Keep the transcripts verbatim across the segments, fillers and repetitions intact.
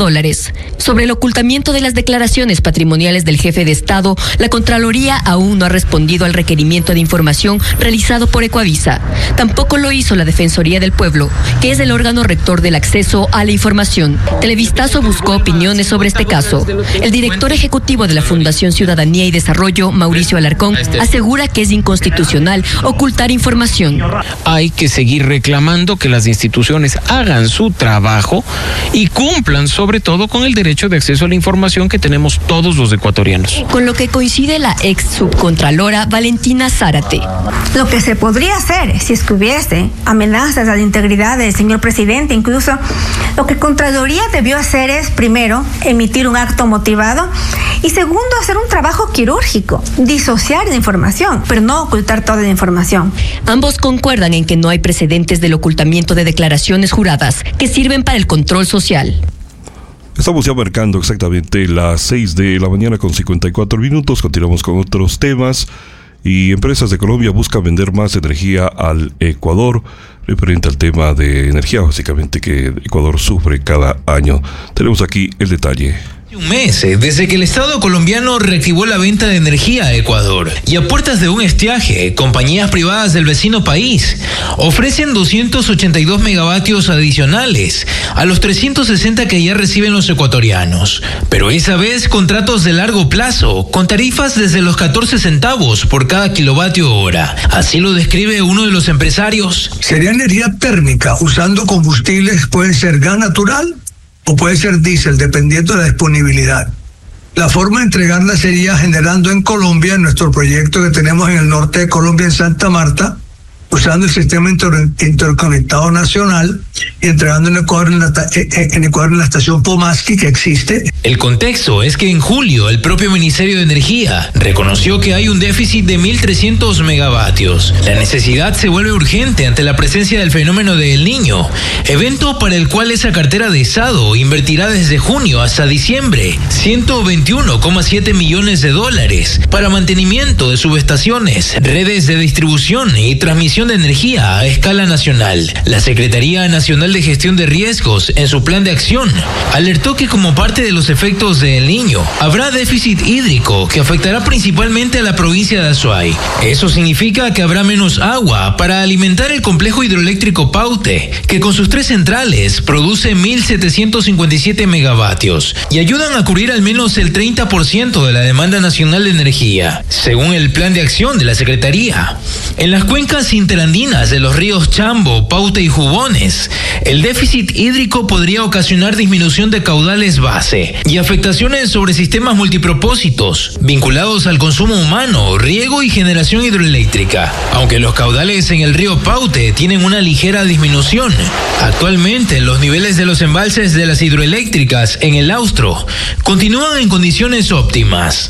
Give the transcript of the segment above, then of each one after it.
dólares. Sobre el ocultamiento de las declaraciones patrimoniales del jefe de Estado, la Contraloría aún no ha respondido al requerimiento de información realizado por Ecuavisa. Tampoco lo hizo la Defensoría del Pueblo, que es el órgano rector del acceso a la información. Televistazo buscó opiniones sobre este caso. El director ejecutivo de la Fundación Ciudadanía y Desarrollo, Mauricio Alarcón, asegura que es inconstitucional ocultar información. Hay que seguir reclamando que las instituciones hagan su trabajo y cumplan sobre todo con el derecho de acceso a la información que tenemos todos los ecuatorianos. Con lo que coincide la ex subcontralora Valentina Zárate. Lo que se podría hacer si es que hubiese amenazas a la integridad del señor presidente, incluso lo que Contraloría debió hacer es, primero, emitir un acto motivado y segundo, hacer un trabajo quirúrgico, disociar la información, pero no ocultar toda la información. Ambos concuerdan en que no hay precedentes del ocultamiento de declaraciones juradas que sirven para el control social. Estamos ya marcando exactamente las seis de la mañana con cincuenta y cuatro minutos. Continuamos con otros temas. Y empresas de Colombia buscan vender más energía al Ecuador, referente al tema de energía, básicamente, que Ecuador sufre cada año. Tenemos aquí el detalle. Un mes desde que el Estado colombiano reactivó la venta de energía a Ecuador y a puertas de un estiaje, compañías privadas del vecino país ofrecen doscientos ochenta y dos megavatios adicionales a los trescientos sesenta que ya reciben los ecuatorianos, pero esa vez contratos de largo plazo con tarifas desde los catorce centavos por cada kilovatio hora. Así lo describe uno de los empresarios. Sería energía térmica usando combustibles, puede ser gas natural o puede ser diésel, dependiendo de la disponibilidad. La forma de entregarla sería generando en Colombia, en nuestro proyecto que tenemos en el norte de Colombia, en Santa Marta, usando el sistema inter interconectado nacional y entregando en Ecuador en, la, en Ecuador en la estación Pomaski que existe. El contexto es que en julio el propio Ministerio de Energía reconoció que hay un déficit de mil trescientos megavatios. La necesidad se vuelve urgente ante la presencia del fenómeno de El Niño, evento para el cual esa cartera de Estado invertirá desde junio hasta diciembre ciento veintiuno coma siete millones de dólares para mantenimiento de subestaciones, redes de distribución y transmisión de energía a escala nacional. La Secretaría Nacional de Gestión de Riesgos, en su plan de acción, alertó que como parte de los efectos de El Niño, habrá déficit hídrico que afectará principalmente a la provincia de Azuay. Eso significa que habrá menos agua para alimentar el complejo hidroeléctrico Paute, que con sus tres centrales produce mil setecientos cincuenta y siete megavatios y ayudan a cubrir al menos el treinta por ciento de la demanda nacional de energía, según el plan de acción de la Secretaría. En las cuencas interandinas de los ríos Chambo, Paute y Jubones, el déficit hídrico podría ocasionar disminución de caudales base y afectaciones sobre sistemas multipropósitos vinculados al consumo humano, riego y generación hidroeléctrica. Aunque los caudales en el río Paute tienen una ligera disminución, actualmente los niveles de los embalses de las hidroeléctricas en el Austro continúan en condiciones óptimas.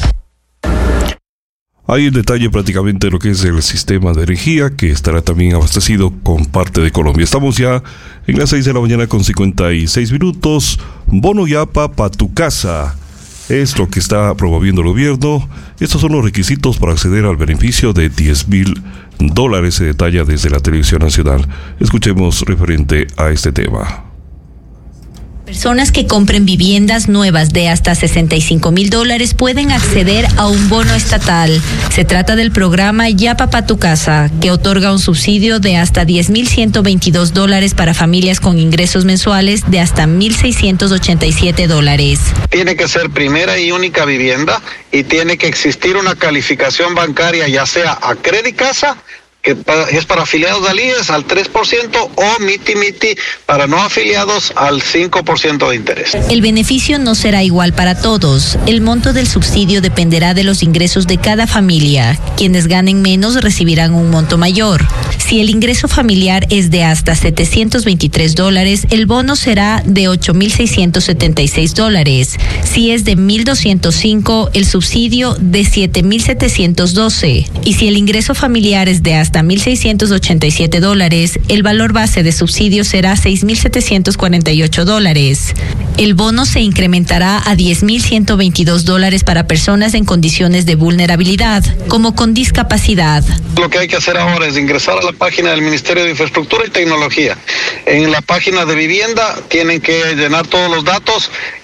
Hay el detalle prácticamente de lo que es el sistema de energía, que estará también abastecido con parte de Colombia. Estamos ya en las seis de la mañana con cincuenta y seis minutos. Bono Yapa para tu casa es lo que está promoviendo el gobierno. Estos son los requisitos para acceder al beneficio de diez mil dólares. Se detalla desde la Televisión Nacional. Escuchemos referente a este tema. Personas que compren viviendas nuevas de hasta sesenta y cinco mil dólares pueden acceder a un bono estatal. Se trata del programa Yapa Pa' Tu Casa, que otorga un subsidio de hasta diez mil ciento veintidós dólares para familias con ingresos mensuales de hasta mil seiscientos ochenta y siete dólares. Tiene que ser primera y única vivienda y tiene que existir una calificación bancaria, ya sea a Credicasa, que es para afiliados de Alies al tres por ciento, o Miti Miti para no afiliados al cinco por ciento de interés. El beneficio no será igual para todos. El monto del subsidio dependerá de los ingresos de cada familia. Quienes ganen menos recibirán un monto mayor. Si el ingreso familiar es de hasta setecientos veintitrés dólares, el bono será de ocho mil seiscientos setenta y seis dólares. Si es de mil doscientos cinco, el subsidio de siete mil setecientos doce. Y si el ingreso familiar es de hasta hasta mil seiscientos ochenta y siete dólares, el valor base de subsidio será seis mil setecientos cuarenta y ocho dólares. El bono se incrementará a diez mil ciento veintidós dólares para personas en condiciones de vulnerabilidad, como con discapacidad. Lo que hay que hacer ahora es ingresar a la página del Ministerio de Infraestructura y Tecnología. En la página de vivienda tienen que llenar todos los datos